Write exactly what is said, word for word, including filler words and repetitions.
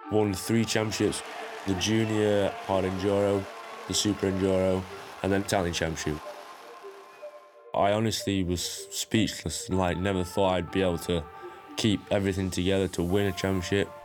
won three championships, the junior hard enduro, the super enduro, and then Italian championship. I honestly was speechless, like never thought I'd be able to keep everything together to win a championship.